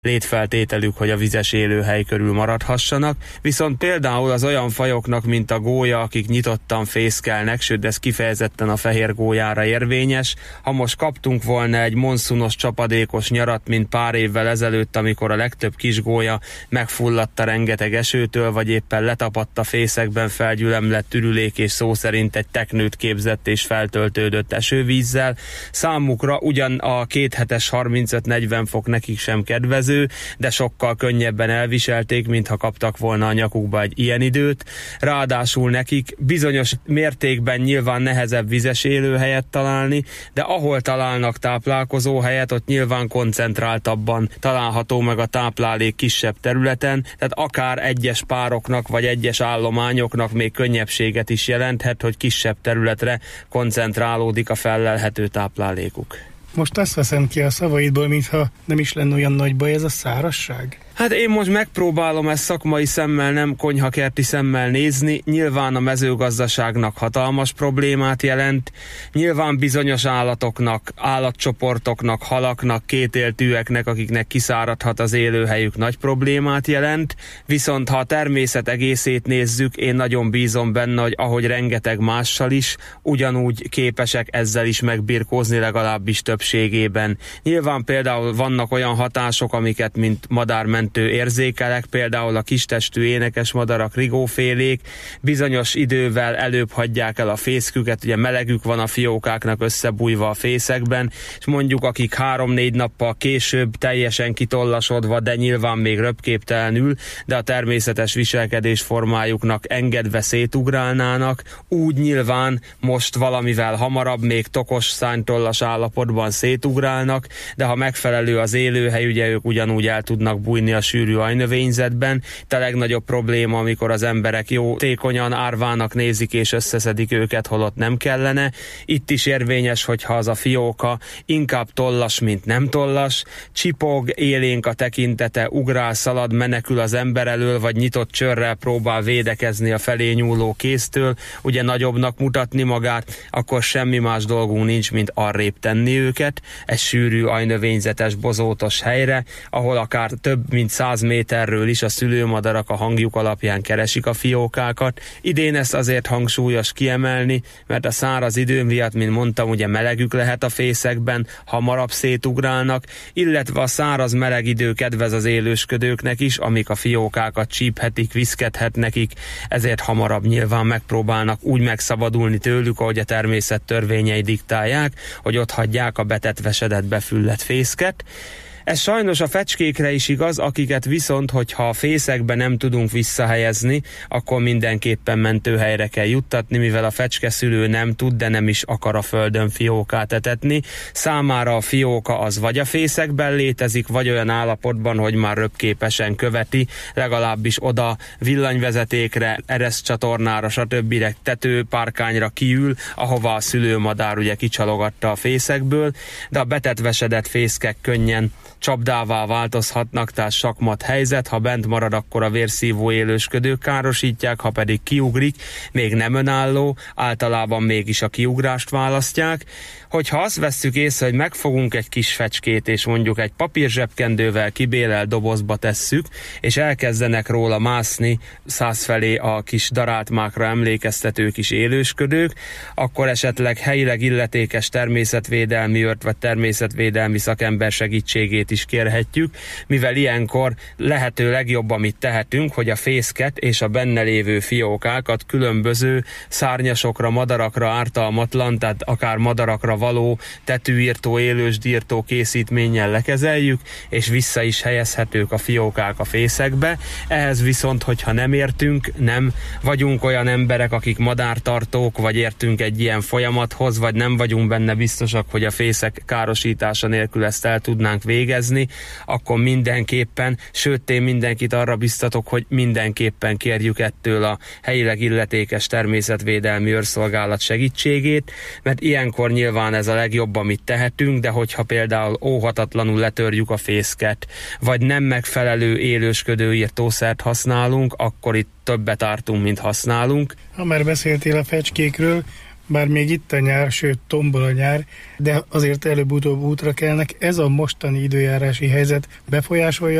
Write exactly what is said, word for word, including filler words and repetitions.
létfeltételük, hogy a vizes élőhely körül maradhassanak, viszont például az olyan fajoknak, mint a gólya, akik nyitottan fészkelnek, sőt ez kifejezetten a fehér gólyára érvényes, ha most kaptunk volna egy monszunos csapadékos nyarat, mint pár évvel ezelőtt, amikor a legtöbb kis gólya megfulladt a rengeteg esőtől, vagy éppen letapadt a fészekben felgyülemlett ürülék és szó szerint egy teknőt képzett és feltöltődött esővízzel, számukra ugyan a kéthetes harmincöt-negyven fok nekik sem kedvező, de sokkal könnyebben elviselték, mintha kaptak volna a nyakukba egy ilyen időt. Ráadásul nekik bizonyos mértékben nyilván nehezebb vizes élőhelyet találni, de ahol találnak táplálkozó helyet, ott nyilván koncentráltabban található meg a táplálék kisebb területen, tehát akár egyes pároknak vagy egyes állományoknak még könnyebbséget is jelenthet, hogy kisebb területre koncentrálódik a fellelhető táplálékuk. Most azt veszem ki a szavaidból, mintha nem is lenne olyan nagy baj ez a szárazság. Hát én most megpróbálom ezt szakmai szemmel, nem konyhakerti szemmel nézni. Nyilván a mezőgazdaságnak hatalmas problémát jelent. Nyilván bizonyos állatoknak, állatcsoportoknak, halaknak, kétéltűeknek, akiknek kiszáradhat az élőhelyük, nagy problémát jelent. Viszont ha a természet egészét nézzük, én nagyon bízom benne, hogy ahogy rengeteg mással is, ugyanúgy képesek ezzel is megbirkózni, legalábbis többségében. Nyilván például vannak olyan hatások, amiket mint madármentő érzékelek, például a kistestű énekes madarak, rigófélék bizonyos idővel előbb hagyják el a fészküket, ugye melegük van a fiókáknak összebújva a fészekben, és mondjuk akik három-négy nappal később teljesen kitollasodva, de nyilván még röpképtelenül, de a természetes viselkedés formájuknak engedve szétugrálnának, úgy nyilván most valamivel hamarabb, még tokos szánytollas állapotban szétugrálnak, de ha megfelelő az élőhely, ugye ők ugyanúgy el tudnak bújni a sűrű ajnövényzetben. A legnagyobb probléma, amikor az emberek jó tékonyan árvának nézik és összeszedik őket, holott nem kellene. Itt is érvényes, hogyha az a fióka inkább tollas, mint nem tollas, csipog, élénk a tekintete, ugrál, szalad, menekül az ember elől, vagy nyitott csőrrel próbál védekezni a felé nyúló kéztől, ugye nagyobbnak mutatni magát, akkor semmi más dolgunk nincs, mint arrébb tenni őket, egy sűrű ajnövényzetes bozótos helyre, ahol akár több mint száz méterről is a szülőmadarak a hangjuk alapján keresik a fiókákat. Idén ezt azért hangsúlyos kiemelni, mert a száraz idő miatt, mint mondtam, ugye melegük lehet a fészekben, hamarabb szétugrálnak, illetve a száraz meleg idő kedvez az élősködőknek is, amik a fiókákat csíphetik, viszkedhet nekik, ezért hamarabb nyilván megpróbálnak úgy megszabadulni tőlük, ahogy a természet törvényei diktálják, hogy ott hagyják a betetvesedett, befüllett fészket. Ez sajnos a fecskékre is igaz, akiket viszont, hogyha a fészekbe nem tudunk visszahelyezni, akkor mindenképpen mentőhelyre kell juttatni, mivel a fecskeszülő nem tud, de nem is akar a földön fiókát etetni. Számára a fióka az vagy a fészekben létezik, vagy olyan állapotban, hogy már röpképesen követi, legalábbis oda villanyvezetékre, ereszcsatornára, stb. Tetőpárkányra kiül, ahova a szülőmadár ugye kicsalogatta a fészekből, de a betetvesedett fészkek könnyen csapdává változhatnak, tehát sakmat helyzet, ha bent marad, akkor a vérszívó élősködők károsítják, ha pedig kiugrik, még nem önálló, általában mégis a kiugrást választják. Hogyha azt vesszük észre, hogy megfogunk egy kis fecskét, és mondjuk egy papírzsebkendővel kibélelt dobozba tesszük, és elkezdenek róla mászni százfelé a kis darált mákra emlékeztető kis élősködők, akkor esetleg helyileg illetékes természetvédelmi őrt vagy természetvédelmi szakember segítségét is kérhetjük, mivel ilyenkor lehető legjobb, amit tehetünk, hogy a fészket és a benne lévő fiókákat különböző szárnyasokra, madarakra ártalmatlan, tehát akár madarakra való tetűírtó, élősdírtó készítménnyel lekezeljük, és vissza is helyezhetők a fiókák a fészekbe. Ehhez viszont, hogyha nem értünk, nem vagyunk olyan emberek, akik madártartók, vagy értünk egy ilyen folyamathoz, vagy nem vagyunk benne biztosak, hogy a fészek károsítása nélkül ezt el tudnánk végezni, akkor mindenképpen, sőt én mindenkit arra biztatok, hogy mindenképpen kérjük ettől a helyileg illetékes természetvédelmi őrszolgálat segítségét, mert ilyenkor nyilván ez a legjobb, amit tehetünk, de hogyha például óhatatlanul letörjük a fészket, vagy nem megfelelő élősködőírtószert használunk, akkor itt többet ártunk, mint használunk. Ha már beszéltél a fecskékről, bár még itt a nyár, sőt tombol a nyár, de azért előbb-utóbb útra kelnek. Ez a mostani időjárási helyzet befolyásolja